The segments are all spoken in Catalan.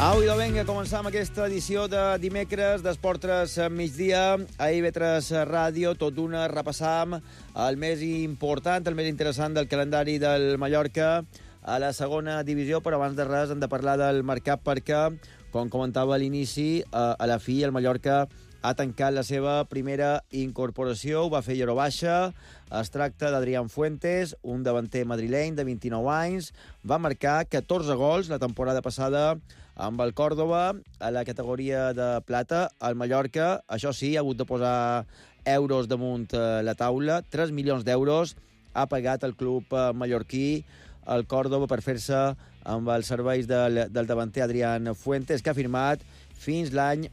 Au i vinga, començam aquesta edició de dimecres d'Esport 3 migdia. A IB3 Ràdio, tot d'una, repassam el més important, el més interessant del calendari del Mallorca a la segona divisió, però abans de res hem de parlar del mercat perquè, com comentava a l'inici, a la fi el Mallorca ha tancat la seva primera incorporació, ho va fer Lloro Baixa. Es tracta d'Adrián Fuentes, un davanter madrileny de 29 anys. Va marcar 14 gols la temporada passada amb el Còrdova a la categoria de plata. El Mallorca, això sí, ha hagut de posar euros damunt la taula. 3 milions d'euros ha pagat el club mallorquí el Còrdova per fer-se amb els serveis del davanter Adrián Fuentes, que ha firmat fins l'any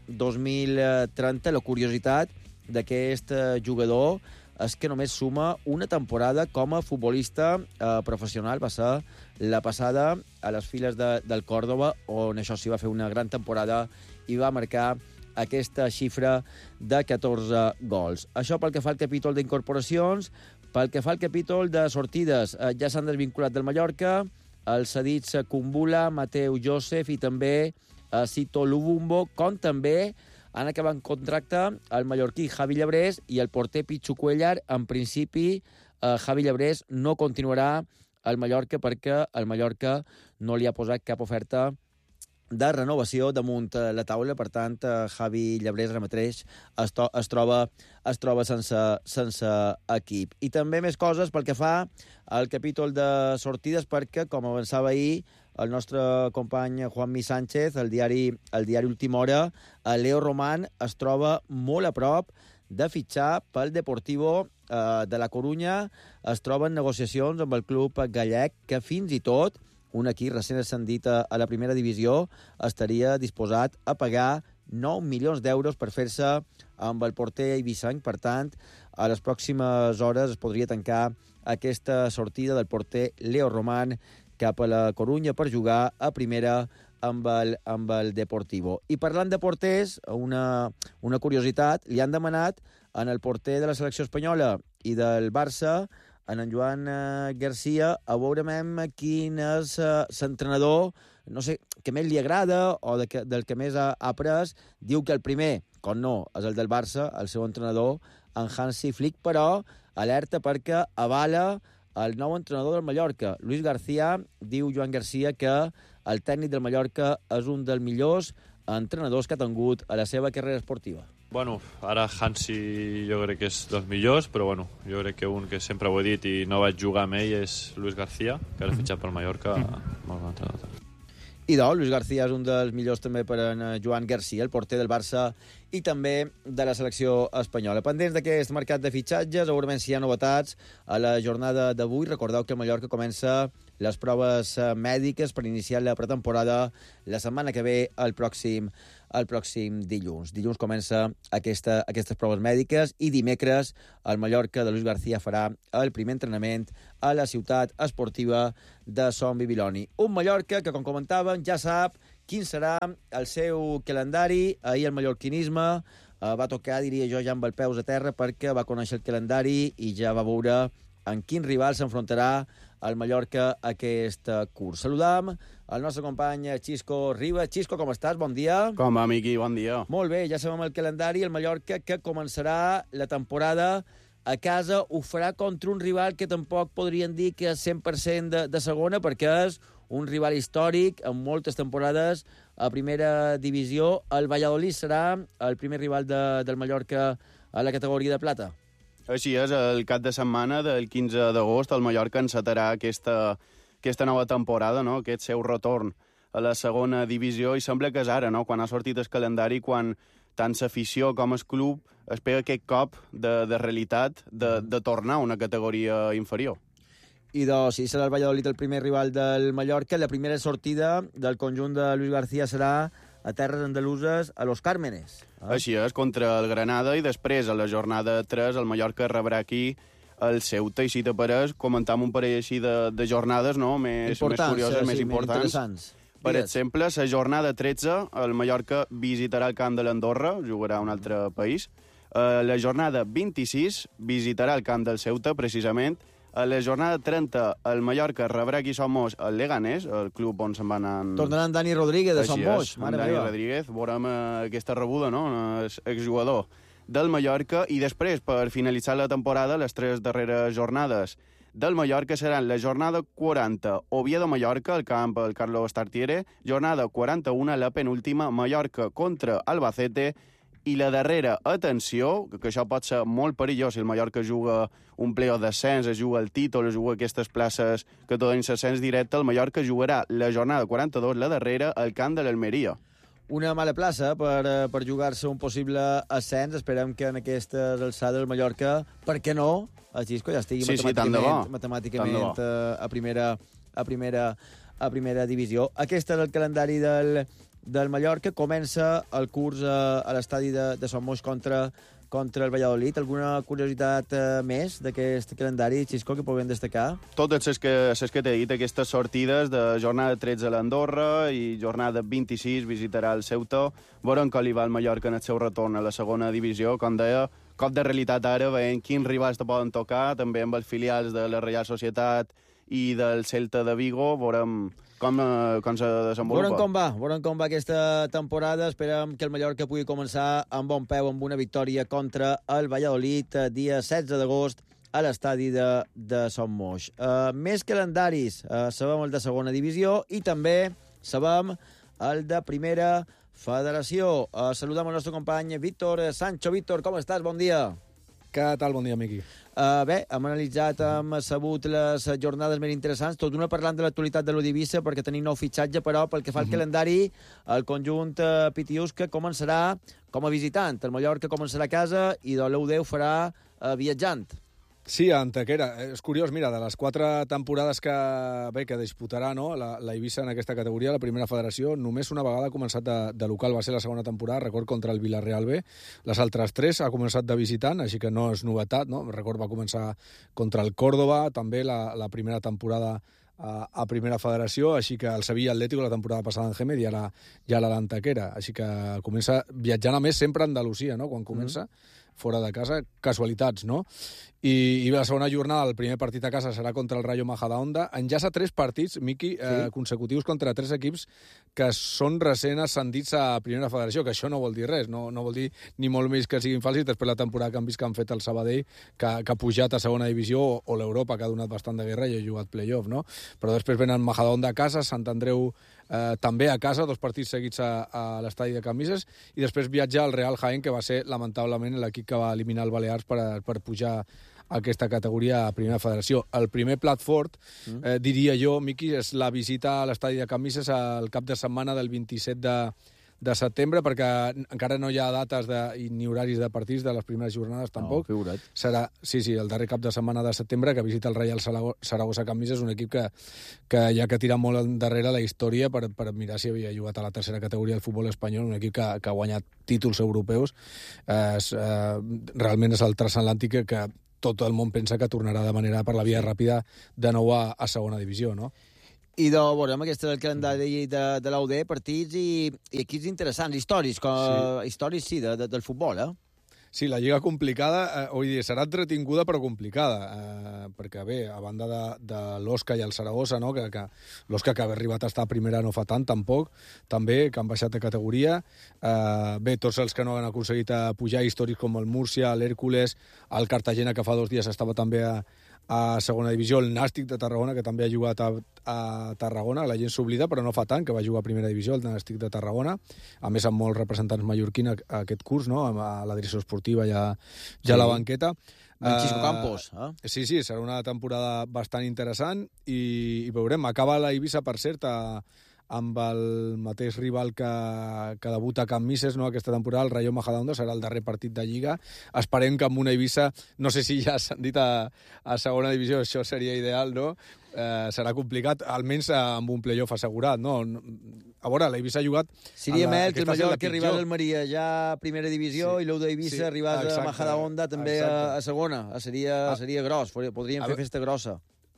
2030. La curiositat d'aquest jugador és que només suma una temporada com a futbolista professional. Va ser la passada a les files del Còrdova, on això sí va fer una gran temporada i va marcar aquesta xifra de 14 gols. Això pel que fa al capítol d'incorporacions. Pel que fa al capítol de sortides, ja s'han desvinculat del Mallorca els cedits Kumbula, Mateu Josef i també Sito Lubumbo, com també han acabat en contracte el mallorquí Javi Llabrés i el porter Pichu Cuellar. En principi, Javi Llabrés no continuarà al Mallorca perquè el Mallorca no li ha posat cap oferta de renovació damunt la taula. Per tant, Javi Llabrés ara mateix es troba sense equip. I també més coses pel que fa al capítol de sortides, perquè, com avançava ahir el nostre company Juanmi Sánchez, el diari Última Hora, Leo Román es troba molt a prop de fitxar pel Deportivo de la Corunya. Es troba en negociacions amb el club gallec, que fins i tot un equip recent ascendit a la primera divisió estaria disposat a pagar 9 milions d'euros per fer-se amb el porter eivissenc. Per tant, a les pròximes hores es podria tancar aquesta sortida del porter Leo Román cap a la Corunya per jugar a primera amb el Deportivo. I parlant de porters, una curiositat, li han demanat en el porter de la selecció espanyola i del Barça, en Joan Garcia, a veure quin és l'entrenador, no sé, que més li agrada o del que més ha après. Diu que el primer, com no, és el del Barça, el seu entrenador, en Hansi Flick, però alerta perquè avala el nou entrenador del Mallorca, Luis García. Diu Joan Garcia que el tècnic del Mallorca és un dels millors entrenadors que ha tingut a la seva carrera esportiva. Bueno, ara Hansi jo crec que és dels millors, però bueno, jo crec que un que sempre ho he dit i no vaig jugar amb ell és Luis García, que ara ha fitxat pel Mallorca, molt bon entrenador. I Luis García és un dels millors també per en Joan Garcia, el porter del Barça i també de la selecció espanyola. Pendents d'aquest mercat de fitxatges, segurament si hi ha novetats a la jornada d'avui. Recordeu que el Mallorca comença les proves mèdiques per iniciar la pretemporada la setmana que ve, el pròxim dilluns. Dilluns comença aquestes proves mèdiques i dimecres el Mallorca de Luis García farà el primer entrenament a la ciutat esportiva de Son Bibiloni. Un Mallorca que, com comentàvem, ja sap quin serà el seu calendari. Ahir el mallorquinisme va tocar, diria jo, ja amb els peus a terra, perquè va conèixer el calendari i ja va veure en quin rival s'enfrontarà el Mallorca aquest curs. Saludam el nostre company Xisco Ribas. Xisco, com estàs? Bon dia. Com va, Miqui? Bon dia. Molt bé, ja sabem el calendari. El Mallorca, que començarà la temporada a casa, ho farà contra un rival que tampoc podrien dir que és 100% de segona, perquè és un rival històric amb moltes temporades a primera divisió. El Valladolid serà el primer rival del Mallorca a la categoria de plata. Així és, el cap de setmana del 15 d'agost el Mallorca encetarà aquesta nova temporada, no? Aquest seu retorn a la segona divisió, i sembla que és ara, no? Quan ha sortit el calendari, quan tant l'afició com el club espera aquest cop de realitat de tornar a una categoria inferior. I sí, serà el Valladolid el primer rival del Mallorca. La primera sortida del conjunt de Luis García serà a terres andaluses, a Los Cármenes. Així és, contra el Granada, i després, a la jornada 3, el Mallorca rebrà aquí el Ceuta, i si t'apareix, comentam un parell així de jornades, no?, més curioses, més importants. Per exemple, la jornada 13, el Mallorca visitarà el camp de l'Andorra, jugarà a un altre país. La jornada 26 visitarà el camp del Ceuta, precisament, A la jornada 30, el Mallorca rebrà qui som Moix, el Leganés, el club on se'n va anar... Tornarà en Dani Rodríguez de Som Moix. Dani Rodríguez, veurem aquesta rebuda, no? Exjugador del Mallorca, i després, per finalitzar la temporada, les 3 darreres jornades del Mallorca seran la jornada 40, Oviedo-Mallorca, al camp el Carlos Tartiere, jornada 41, la penúltima, Mallorca contra Albacete, i la darrera, atenció, que això pot ser molt perillós si el Mallorca juga un playoff d'ascens, es juga el títol, es juga aquestes places que donen l'ascens directe, el Mallorca jugarà la jornada 42, la darrera, al camp de l'Almeria. Una mala plaça per jugar-se un possible ascens. Esperem que en aquestes alçades el Mallorca, per què no, el Xisco ja estigui matemàticament a primera divisió. Aquest és el calendari del Mallorca. Comença el curs a l'estadi de Som Moix contra el Valladolid. Alguna curiositat més d'aquest calendari, Xisco, que puguem destacar? Totes les que t'he dit, aquestes sortides de jornada 13 a l'Andorra i jornada 26 visitarà el Ceuta. Veurem com li va el Mallorca en el seu retorn a la segona divisió. Com deia, cop de realitat ara, veient quins rivals te poden tocar, també amb els filials de la Reial Societat i del Celta de Vigo. Veurem com se desenvolupa. Veurem com va aquesta temporada. Esperem que el Mallorca pugui començar amb bon peu, amb una victòria contra el Valladolid, dia 16 d'agost, a l'estadi de Som Moix. Més calendaris. Sabem el de segona divisió i també sabem el de primera federació. Saludem el nostre company Víctor Sancho. Víctor, com estàs? Bon dia. Què tal? Bon dia, Miqui. Bé, hem analitzat, hem sabut les jornades més interessants, tot una parlant de l'actualitat de l'Odivissa, perquè tenim nou fitxatge, però pel que fa al calendari, el conjunt Pitiusca començarà com a visitant, el Mallorca començarà a casa i de l'U10 farà viatjant. Sí, a Antequera. És curiós, mira, de les 4 temporades que disputarà, no, la Eivissa en aquesta categoria, la primera federació, només una vegada ha començat de local, va ser la segona temporada, record, contra el Villarreal B. Les altres 3 ha començat de visitant, així que no és novetat, no? Record va començar contra el Córdoba, també la primera temporada a primera federació, així que el Sevilla Atlético la temporada passada en Gémez i ara l'Antequera, així que comença viatjant a més sempre a Andalusia, no? Quan comença fora de casa, casualitats, no? I la segona jornada, el primer partit a casa serà contra el Rayo Majadahonda. Enllaça 3 partits, Miqui, consecutius contra 3 equips que són recent ascendits a primera federació, que això no vol dir res, no vol dir ni molt més que siguin falsos, després la temporada que han vist que han fet el Sabadell, que ha pujat a segona divisió, o l'Europa, que ha donat bastant de guerra i ha jugat playoff, no? Però després venen Majadahonda a casa, Sant Andreu també a casa, 2 partits seguits a l'estadi de Camises, i després viatja al Real Jaén, que va ser, lamentablement, l'equip que va eliminar el Balears per pujar a aquesta categoria a primera federació. El primer plat fort, diria jo, Miqui, és la visita a l'estadi de Camises al cap de setmana del 27 de setembre, perquè encara no hi ha dates ni horaris de partits de les primeres jornades, tampoc. No, serà, sí, el darrer cap de setmana de setembre, que visita el Reial Saragossa Camises, un equip que ja que tira molt endarrere la història per mirar si havia jugat a la tercera categoria del futbol espanyol, un equip que ha guanyat títols europeus. Realment és el transatlàntic que tot el món pensa que tornarà de manera per la via ràpida de nou a segona divisió, no? I veurem aquest és el calendari de l'UD, partits i equips interessants, històrics, sí, del futbol, Sí, la lliga complicada, vull dir, serà entretinguda però complicada, perquè bé, a banda de l'Osca i el Saragossa, no, que l'Osca que ha arribat a estar a primera no fa tant, tampoc, també, que han baixat de categoria, bé, tots els que no han aconseguit pujar, històrics com el Múrcia, l'Hèrcules, el Cartagena, que fa 2 dies estava també a segona divisió, el Nàstic de Tarragona, que també ha jugat a Tarragona, la gent s'oblida, però no fa tant, que va jugar a primera divisió, el Nàstic de Tarragona, a més amb molts representants mallorquins aquest curs, no? Amb la direcció esportiva ja a la banqueta. Francisco Campos. Sí, serà una temporada bastant interessant i veurem. Acaba la Eivissa, per cert, amb el mateix rival que debuta a Can Mises, no, aquesta temporada, el Rayo Majadahonda, serà el darrer partit de Lliga. Esperem que amb una Eivissa, no sé si ja s'han dit a segona divisió, això seria ideal, no? Serà complicat, almenys amb un playoff assegurat, no? A veure, l'Eivissa ha jugat... Seria mel que el Mallorca arribés al Maria ja a primera divisió i l'U d'Eivissa arribés a Majadahonda també a segona. Seria gros, podríem fer festa grossa.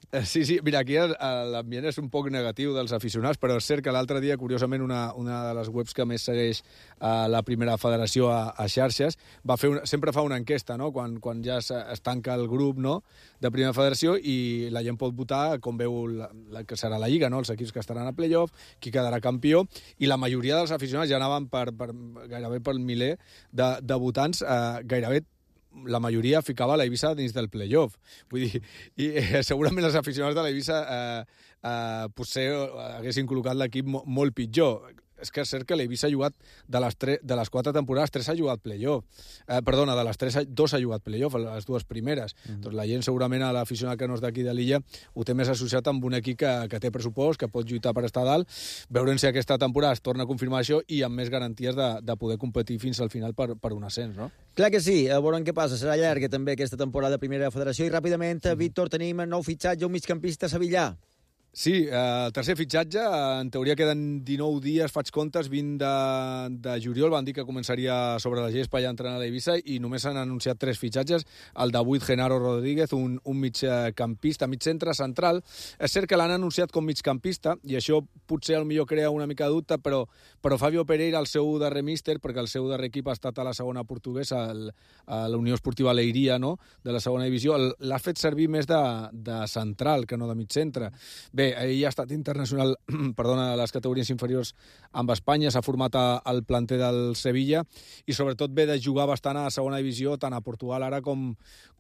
Sí, mira, aquí l'ambient és un poc negatiu dels aficionats, però és cert que l'altre dia, curiosament, una de les webs que més segueix la primera federació a xarxes sempre fa una enquesta, no?, quan ja es tanca el grup, no?, de primera federació, i la gent pot votar com veu la que serà la Lliga, no?, els equips que estaran a playoff, qui quedarà campió, i la majoria dels aficionats ja anaven gairebé pel miler de votants, gairebé la majoria ficava la Eivissa dins del playoff. Vull dir, i segurament els aficionats de la Eivissa potser haguessin col·locat l'equip molt pitjor. És que és cert que l'Eivissa ha jugat de les 4 temporades, 3 ha jugat playoff. Perdona, de les 3, 2 ha jugat playoff, les 2 primeres. Doncs la gent, segurament, a l'aficionat que no és d'aquí de l'illa, ho té més associat amb un equip que té pressupost, que pot lluitar per estar dalt. Veurem si aquesta temporada es torna a confirmar això i amb més garanties de poder competir fins al final per un ascens, no? Clar que sí, veurem què passa. Serà llarga també aquesta temporada de Primera Federació. I ràpidament, Víctor, tenim nou fitxatge, un migcampista sevillà. Sí, el tercer fitxatge, en teoria queden 19 dies, faig comptes, 20 de juliol, van dir que començaria sobre la gespa ja entrenant a l'Eivissa i només s'han anunciat 3 fitxatges, el de 8, Genaro Rodríguez, un migcampista, mig centre central. És cert que l'han anunciat com migcampista i això potser potser crea una mica de dubte, però Fabio Pereira, el seu darrer míster, perquè el seu darrer equip ha estat a la segona portuguesa, a la Unió Esportiva Leiria, no?, de la segona divisió, l'ha fet servir més de central que no de mig centre. Bé, ell ha estat internacional a les categories inferiors amb Espanya, s'ha format al planter del Sevilla i sobretot ve de jugar bastant a la segona divisió, tant a Portugal ara com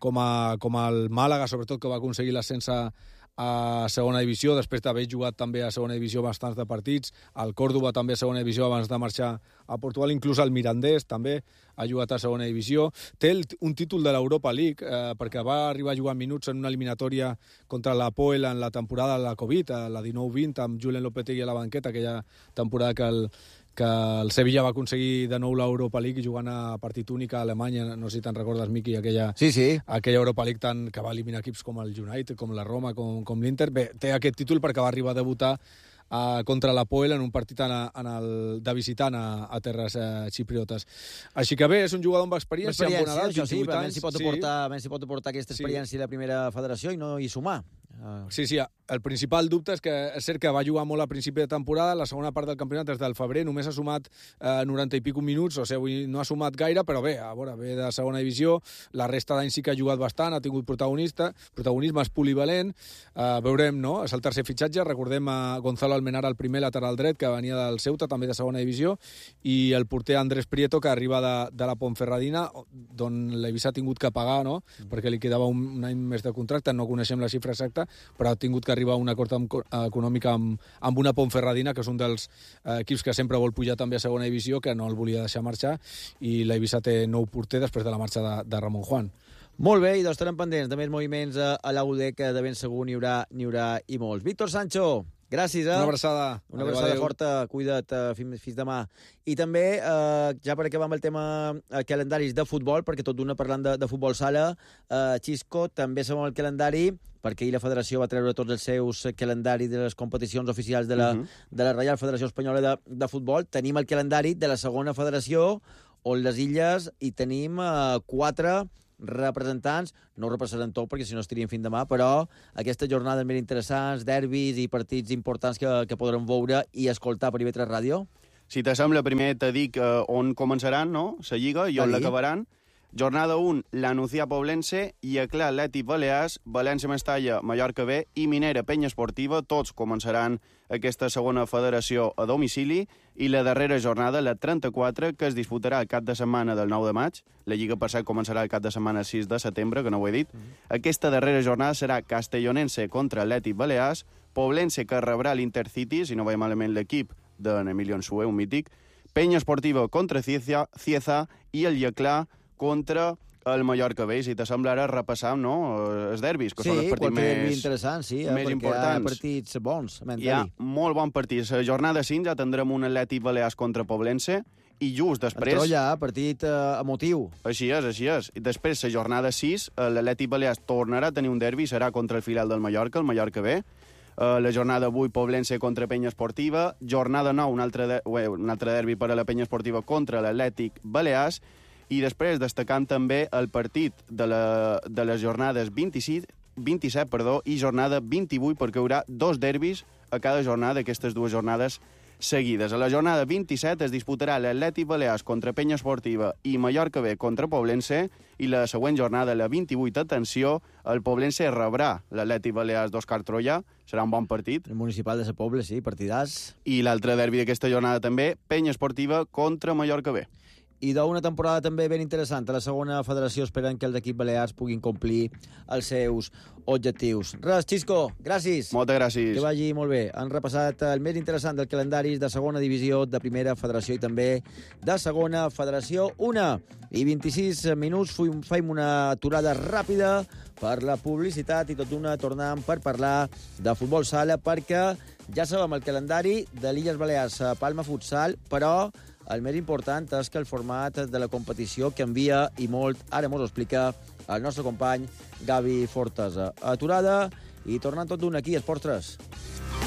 al Màlaga, sobretot, que va aconseguir l'ascens a segona divisió, després d'haver jugat també a segona divisió bastants de partits, al Córdoba també a segona divisió abans de marxar a Portugal, inclús el Mirandés també ha jugat a segona divisió. Té un títol de l'Europa League, perquè va arribar a jugar minuts en una eliminatòria contra l'Apoel en la temporada de la Covid, la 19-20, amb Julen Lopetegui a la banqueta, aquella temporada que el Sevilla va aconseguir de nou l'Europa League jugant a partit únic a Alemanya, no sé si te'n recordes, Miqui, aquella Europa League que va eliminar equips com el United, com la Roma, com l'Inter. Bé, té aquest títol perquè va arribar a debutar contra l'Apoel en un partit de visitant a terres xipriotes. Així que bé, és un jugador amb experiència, amb bona edat, 28 anys. Si pot aportar aquesta experiència a la primera federació i no hi sumar. Sí, el principal dubte és que és cert que va jugar molt a principi de temporada, la segona part del campionat des del febrer, només ha sumat 90 i pico minuts, o sigui, no ha sumat gaire, però bé, ve de segona divisió, la resta d'any sí que ha jugat bastant, ha tingut protagonisme, és polivalent, veurem, no? És el tercer fitxatge, recordem a Gonzalo Almenara, el primer lateral dret, que venia del Ceuta, també de segona divisió, i el porter Andrés Prieto, que arriba de la Ponferradina, d'on l'Eivissa ha tingut que pagar, no?, perquè li quedava un any més de contracte, no coneixem la xifra exacta, però ha tingut que arribar a un acord econòmic amb una Ponferradina, que és un dels equips que sempre vol pujar també a segona divisió, que no el volia deixar marxar, i l'Eivissa té nou porter després de la marxa de Ramon Juan. Molt bé, i estarem pendents de més moviments a l'AUD, que de ben segur n'hi haurà i molts. Víctor Sancho, gràcies. Una abraçada. Una abraçada forta, cuida't, fins demà. I també, ja per acabar amb el tema calendaris de futbol, perquè tot d'una parlant de futbol sala, Xisco, també sabem el calendari, perquè ahir la federació va treure tots els seus calendaris de les competicions oficials de la Reial Federació Espanyola de Futbol. Tenim el calendari de la segona federació, on les illes hi tenim 4 representants, no ho representaran tot perquè si no estaríem fins demà, però aquestes jornades més interessants, derbis i partits importants que podrem veure i escoltar per IB3 Ràdio. Si t'assembla, primer te dic on començaran, no?, la Lliga, i on l'acabaran. Jornada 1, la Nucía Poblense, i Eclà Atlètic Balears, València Mestalla, Mallorca B i Minera Penya Esportiva. Tots començaran aquesta segona federació a domicili, i la darrera jornada, la 34, que es disputarà el cap de setmana del 9 de maig. La Lliga, per cert, començarà el cap de setmana 6 de setembre, que no ho he dit. Aquesta darrera jornada serà Castellonense contra Atlètic Balears, Poblense, que rebrà l'Intercity, si no veiem malament l'equip d'en Emilio Nsue, un mític, Penya Esportiva contra Cieza i el Llaclà contra el Mallorca B. Si t'assembla, ara repassam, no?, els derbis, que són els partits més interessants, més importants. Hi ha partits bons. Hi ha molt bon partit. La jornada 5 ja tindrem un Atlètic Balears contra Poblense, i just després... Entró ja, partit emotiu. Així és. I després, la jornada 6, l'Atlètic Balears tornarà a tenir un derbi, serà contra el filial del Mallorca, el Mallorca B. La jornada 8, Poblense contra Penya Esportiva. Jornada 9, un altre derbi per a la Penya Esportiva contra l'Atlètic Balears. I després destacant també el partit de les jornades 26 27, i jornada 28, perquè hi haurà 2 derbis a cada jornada d'aquestes 2 jornades seguides. A la jornada 27 es disputarà l'Atlètic Balears contra Penya Esportiva i Mallorca B contra Poblense, i la següent jornada, la 28, atenció, el Poblense rebrà l'Atlètic Balears d'Òscar Troia, serà un bon partit. El municipal de Sa Pobla, sí, partidàs. I l'altre derbi d'aquesta jornada també, Penya Esportiva contra Mallorca B. I d'una temporada també ben interessant. A la segona federació esperen que els equips balears puguin complir els seus objectius. Res, Xisco, gràcies. Moltes gràcies. Que vagi molt bé. Han repassat el més interessant del calendari de segona divisió, de primera federació i també de segona federació 1. I 26 minuts fem una aturada ràpida per la publicitat i tot d'una tornam per parlar de futbol sala, perquè ja sabem el calendari de l'Illes Balears Palma Futsal, però el més important és que el format de la competició canvia i molt. Ara mos ho explica el nostre company Gavi Fortesa. Aturada i tornant tot d'un aquí, Esports 3.